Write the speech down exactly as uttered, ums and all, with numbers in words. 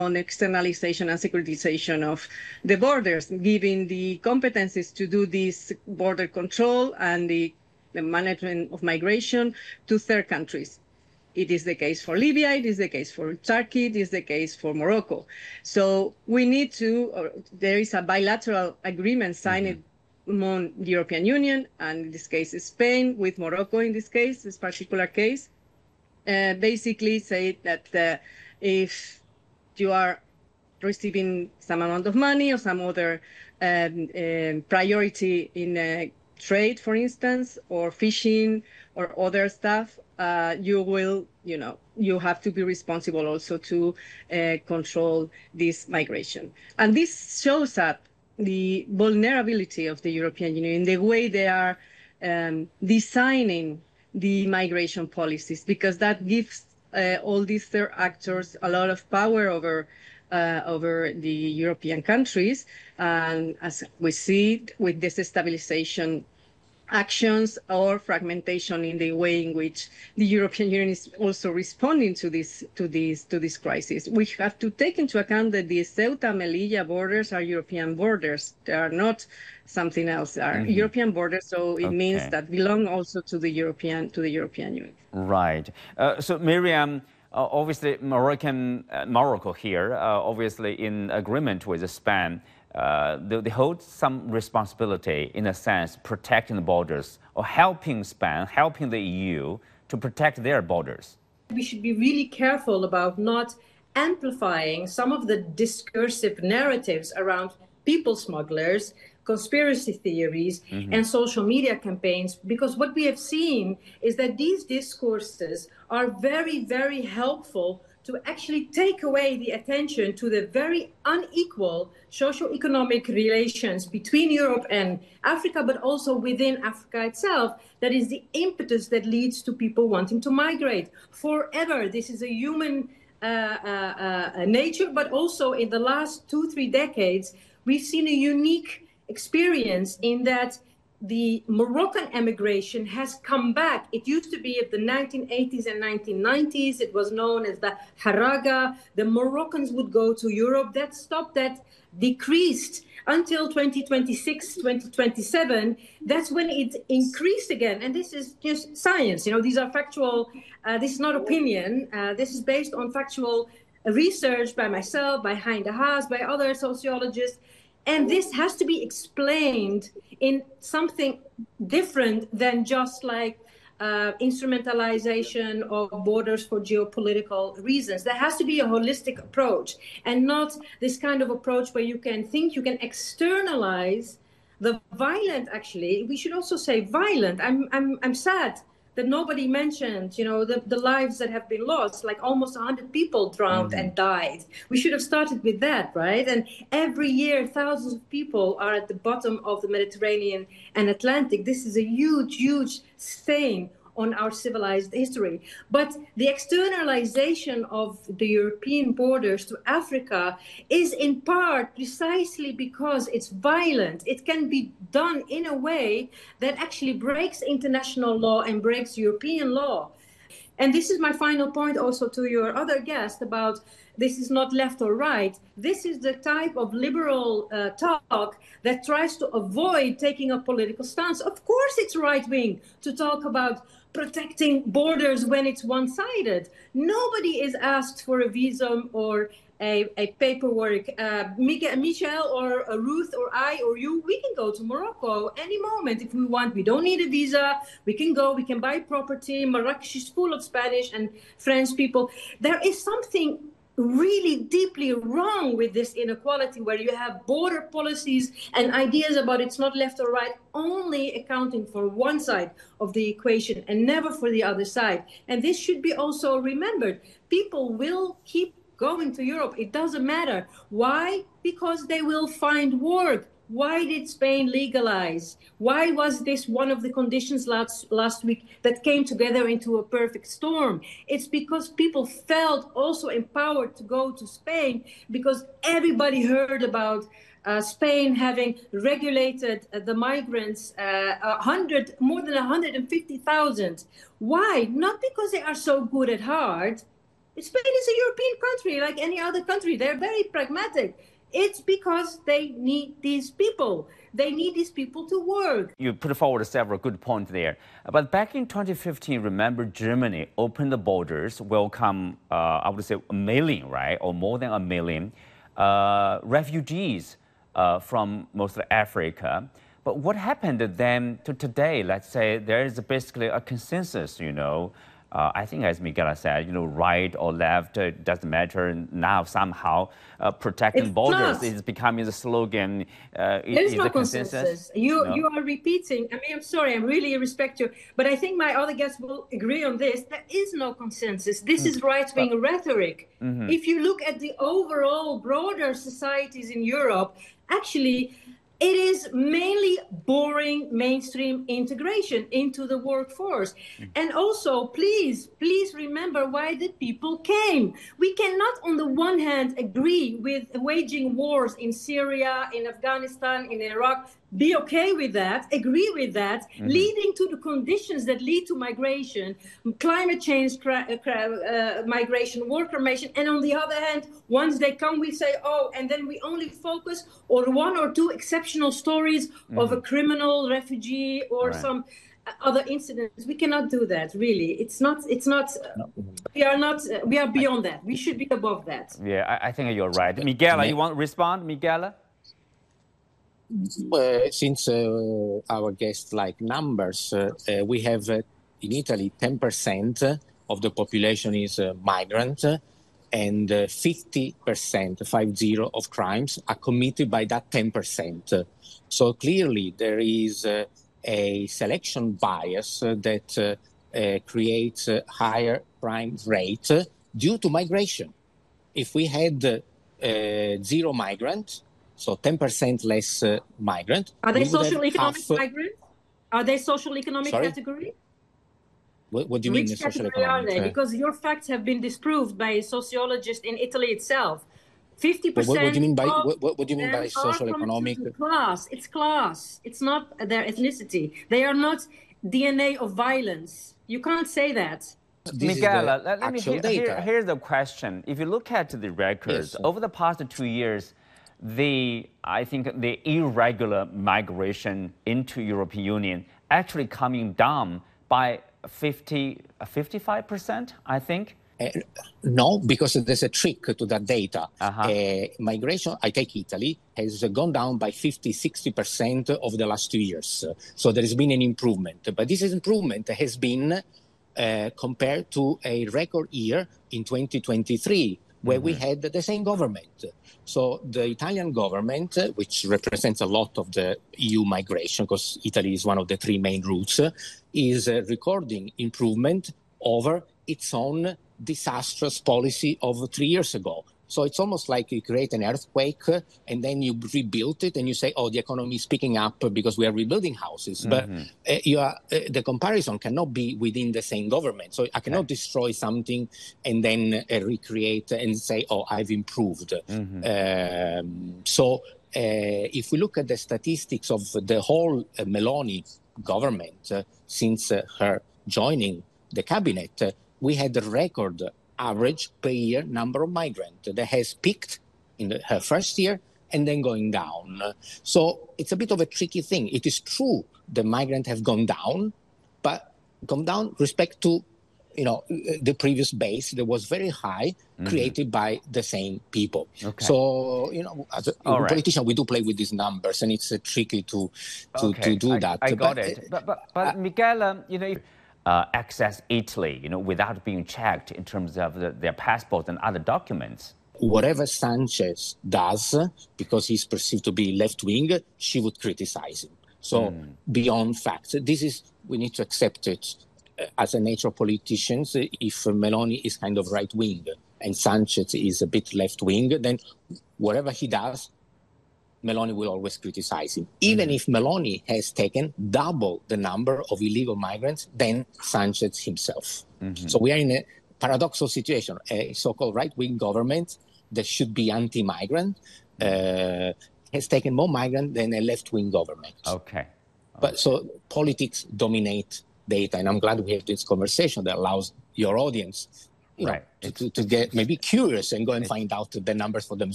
on externalization and securitization of the borders, giving the competencies to do this border control and the, the management of migration to third countries. It is the case for Libya, it is the case for Turkey, it is the case for Morocco. So we need to, uh, there is a bilateral agreement signed mm-hmm. among the European Union, and in this case Spain, with Morocco in this case, this particular case, uh, basically say that uh, if you are receiving some amount of money or some other um, um, priority in uh, trade, for instance, or fishing or other stuff, uh, you will, you know, you have to be responsible also to uh, control this migration. And this shows up the vulnerability of the European Union in the way they are um, designing the migration policies, because that gives uh, all these third actors a lot of power over uh, over the European countries. And as we see with desestabilization actions or fragmentation in the way in which the European Union is also responding to this to this to this crisis. We have to take into account that the Ceuta Melilla borders are European borders. They are not something else. They are mm-hmm. European borders, so it okay. means that belong also to the European to the European Union. Right. Uh, so Miriam, uh, obviously Moroccan uh, Morocco here, uh, obviously in agreement with Spain. Uh, they, they hold some responsibility, in a sense, protecting the borders or helping Spain, helping the E U to protect their borders. We should be really careful about not amplifying some of the discursive narratives around people smugglers, conspiracy theories, mm-hmm. and social media campaigns, because what we have seen is that these discourses are very, very helpful to actually take away the attention to the very unequal socio-economic relations between Europe and Africa, but also within Africa itself. That is the impetus that leads to people wanting to migrate forever. This is a human uh, uh, uh, nature, but also in the last two, three decades, we've seen a unique experience in that the Moroccan emigration has come back. It used to be in the nineteen eighties and nineteen nineties. It was known as the Haraga. The Moroccans would go to Europe. That stopped, that decreased until twenty twenty-six, twenty twenty-seven. That's when it increased again. And this is just science. You know, these are factual. Uh, this is not opinion. Uh, this is based on factual research by myself, by Hein de Haas, by other sociologists. And this has to be explained in something different than just like uh, instrumentalization of borders for geopolitical reasons. There has to be a holistic approach, and not this kind of approach where you can think you can externalize the violent. Actually, we should also say violent. I'm I'm I'm sad that nobody mentioned, you know, the, the lives that have been lost, like almost one hundred people drowned mm-hmm. and died. We should have started with that, right? And every year, thousands of people are at the bottom of the Mediterranean and Atlantic. This is a huge, huge stain on our civilized history. But the externalization of the European borders to Africa is in part precisely because it's violent. It can be done in a way that actually breaks international law and breaks European law. And this is my final point also to your other guest about this is not left or right. This is the type of liberal uh, talk that tries to avoid taking a political stance. Of course, it's right-wing to talk about protecting borders when it's one-sided. Nobody is asked for a visa or a, a paperwork. Uh, Miguel, Michel or uh, Ruth or I or you, we can go to Morocco any moment if we want. We don't need a visa. We can go, we can buy property. Marrakesh is full of Spanish and French people. There is something really deeply wrong with this inequality where you have border policies and ideas about it's not left or right only accounting for one side of the equation and never for the other side. And this should be also remembered. People will keep going to Europe. It doesn't matter. Why? Because they will find work. Why did Spain legalize? Why was this one of the conditions last, last week that came together into a perfect storm? It's because people felt also empowered to go to Spain because everybody heard about uh, Spain having regulated uh, the migrants, uh, one hundred, more than one hundred fifty thousand. Why? Not because they are so good at heart. Spain is a European country like any other country. They're very pragmatic. It's because they need these people. They need these people to work. You put forward several good points there. But back in twenty fifteen, remember Germany opened the borders, welcome, uh, I would say a million, right? Or more than a million uh, refugees uh, from most of Africa. But what happened then to today? Let's say there is basically a consensus, you know. Uh, I think, as Miguel said, you know, right or left, it uh, doesn't matter. Now, somehow, uh, protecting it's borders not. is becoming the slogan. Uh, there is is no the consensus. consensus. You, no? you are repeating. I mean, I'm sorry, I really respect you. But I think my other guests will agree on this. There is no consensus. This mm. is right-wing but, rhetoric. Mm-hmm. If you look at the overall broader societies in Europe, actually, it is mainly boring mainstream integration into the workforce. Mm. And also, please, please remember why the people came. We cannot, on the one hand, agree with waging wars in Syria, in Afghanistan, in Iraq, be okay with that, agree with that, mm-hmm. leading to the conditions that lead to migration, climate change, cra- uh, migration, worker migration. And on the other hand, once they come, we say, oh, and then we only focus on one or two exceptional stories mm-hmm. of a criminal refugee or right. some other incidents. We cannot do that, really. It's not, it's not, we are not, we are beyond that. We should be above that. Yeah, I, I think you're right. Miguel, you want to respond, Miguel? Uh, since uh, our guests like numbers, uh, uh, we have uh, in Italy ten percent of the population is uh, migrant, and uh, fifty percent, five zero, of crimes are committed by that ten percent. So clearly there is uh, a selection bias uh, that uh, uh, creates a higher crime rate uh, due to migration. If we had uh, uh, zero migrant, so ten percent less uh, migrant. Are they social economic half, migrants? Are they social economic sorry? category? What, what do you Which mean social category economic? are they? Because your facts have been disproved by a sociologist in Italy itself. Fifty percent. What, what do you mean by what, what do you mean by social economic? Class. It's class. It's not their ethnicity. They are not D N A of violence. You can't say that. This Miguel, let, let me hear, here, here's the question. If you look at the records, yes. over the past two years, the I think the irregular migration into European Union actually coming down by fifty, fifty-five percent, I think. Uh, no, because there's a trick to that data. Uh-huh. Uh, migration, I take Italy, has gone down by fifty, sixty percent over the last two years. So there has been an improvement. But this improvement has been uh, compared to a record year in twenty twenty-three, where mm-hmm. we had the same government. So the Italian government, uh, which represents a lot of the E U migration, because Italy is one of the three main routes, uh, is uh, recording improvement over its own disastrous policy of three years ago. So it's almost like you create an earthquake uh, and then you rebuild it and you say, oh, the economy is picking up because we are rebuilding houses. Mm-hmm. But uh, you are, uh, the comparison cannot be within the same government. So I cannot okay. destroy something and then uh, recreate and say, oh, I've improved. Mm-hmm. Um, so uh, if we look at the statistics of the whole uh, Meloni government uh, since uh, her joining the cabinet, uh, we had a record average per year number of migrants that has peaked in the, her first year and then going down. So it's a bit of a tricky thing. It is true the migrants have gone down, but gone down respect to, you know, the previous base that was very high, mm-hmm. created by the same people. Okay. So, you know, as a All politician, right. we do play with these numbers, and it's uh, tricky to to, okay. to do I, that. I got but, it. But, but, but uh, Miguel, um, you know, if, Uh, access Italy, you know, without being checked in terms of the, their passports and other documents. Whatever Sanchez does, because he's perceived to be left-wing, she would criticize him. So mm. beyond facts, this is, we need to accept it uh, as a nature of politicians. If uh, Meloni is kind of right-wing and Sanchez is a bit left-wing, then whatever he does, Meloni will always criticize him. Even mm-hmm. if Meloni has taken double the number of illegal migrants than Sanchez himself. Mm-hmm. So we are in a paradoxical situation. A so-called right-wing government that should be anti-migrant uh, has taken more migrants than a left-wing government. Okay. okay. But so politics dominate data, and I'm glad we have this conversation that allows your audience you Right. know, to, to, to get maybe curious and go and find out the numbers for themselves.